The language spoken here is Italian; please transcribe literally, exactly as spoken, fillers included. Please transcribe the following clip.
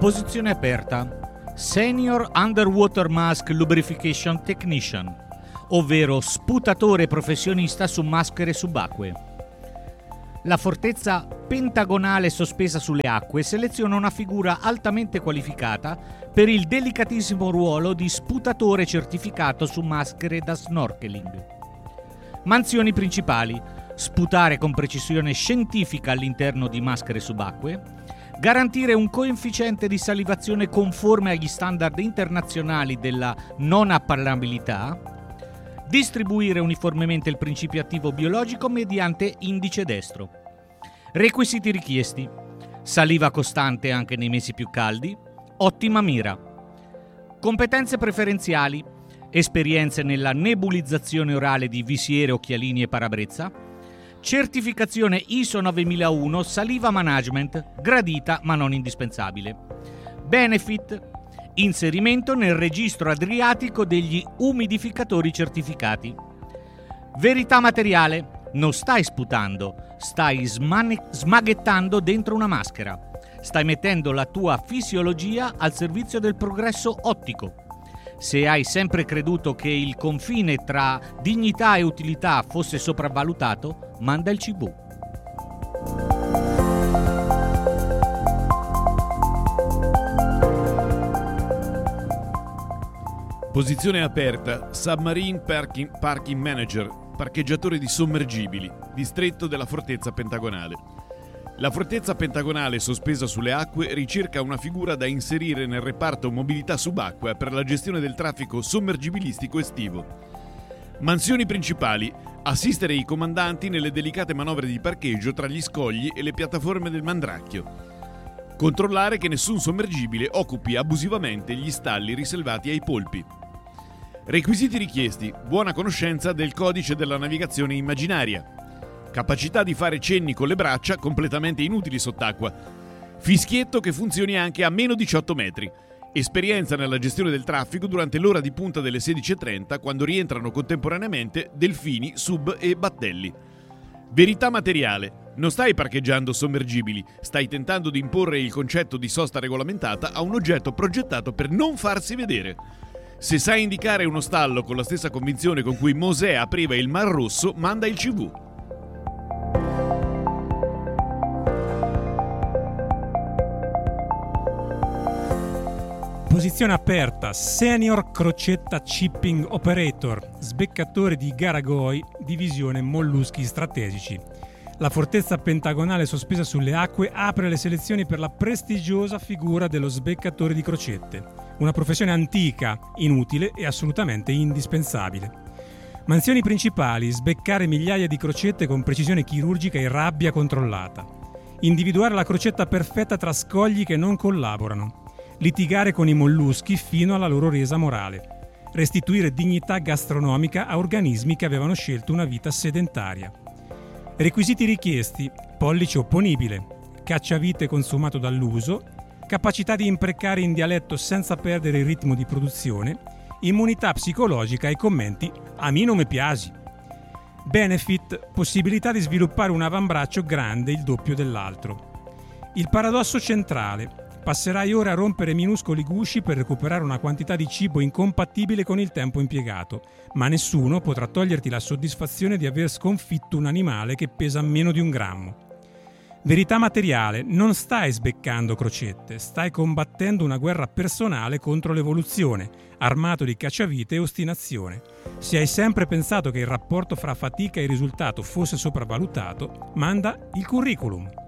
Posizione aperta. Senior Underwater Mask Lubrification Technician, ovvero sputatore professionista su maschere subacquee. La fortezza pentagonale sospesa sulle acque seleziona una figura altamente qualificata per il delicatissimo ruolo di sputatore certificato su maschere da snorkeling. Mansioni principali: sputare con precisione scientifica all'interno di maschere subacquee, garantire un coefficiente di salivazione conforme agli standard internazionali della non appallabilità, distribuire uniformemente il principio attivo biologico mediante indice destro. Requisiti richiesti: saliva costante anche nei mesi più caldi, ottima mira. Competenze preferenziali: esperienze nella nebulizzazione orale di visiere, occhialini e parabrezza, certificazione I S O novemilauno saliva management, gradita ma non indispensabile. Benefit: inserimento nel registro adriatico degli umidificatori certificati. Verità materiale: non stai sputando, stai smane- smaghettando dentro una maschera. Stai mettendo la tua fisiologia al servizio del progresso ottico. Se hai sempre creduto che il confine tra dignità e utilità fosse sopravvalutato, manda il C V. Posizione aperta. Submarine Parking, Parking Manager, parcheggiatore di sommergibili, distretto della fortezza pentagonale. La fortezza pentagonale sospesa sulle acque ricerca una figura da inserire nel reparto mobilità subacquea per la gestione del traffico sommergibilistico estivo. Mansioni principali: assistere i comandanti nelle delicate manovre di parcheggio tra gli scogli e le piattaforme del Mandracchio. Controllare che nessun sommergibile occupi abusivamente gli stalli riservati ai polpi. Requisiti richiesti: buona conoscenza del codice della navigazione immaginaria. Capacità di fare cenni con le braccia completamente inutili sott'acqua. Fischietto che funzioni anche a meno diciotto metri. Esperienza nella gestione del traffico durante l'ora di punta delle sedici e trenta, quando rientrano contemporaneamente delfini, sub e battelli. Verità materiale: non stai parcheggiando sommergibili, stai tentando di imporre il concetto di sosta regolamentata a un oggetto progettato per non farsi vedere. Se sai indicare uno stallo con la stessa convinzione con cui Mosè apriva il Mar Rosso, manda il C V. Posizione aperta. Senior Crocetta Chipping Operator, sbeccatore di Garagoi, divisione molluschi strategici. La fortezza pentagonale sospesa sulle acque apre le selezioni per la prestigiosa figura dello sbeccatore di crocette, una professione antica, inutile e assolutamente indispensabile. Mansioni principali: sbeccare migliaia di crocette con precisione chirurgica e rabbia controllata, individuare la crocetta perfetta tra scogli che non collaborano, litigare con i molluschi fino alla loro resa morale, restituire dignità gastronomica a organismi che avevano scelto una vita sedentaria. Requisiti richiesti: pollice opponibile, cacciavite consumato dall'uso, capacità di imprecare in dialetto senza perdere il ritmo di produzione, immunità psicologica e commenti "a me non mi piaci". Benefit: possibilità di sviluppare un avambraccio grande il doppio dell'altro. Il paradosso centrale: passerai ore a rompere minuscoli gusci per recuperare una quantità di cibo incompatibile con il tempo impiegato, ma nessuno potrà toglierti la soddisfazione di aver sconfitto un animale che pesa meno di un grammo. Verità materiale: non stai sbeccando crocette, stai combattendo una guerra personale contro l'evoluzione, armato di cacciavite e ostinazione. Se hai sempre pensato che il rapporto fra fatica e risultato fosse sopravvalutato, manda il curriculum.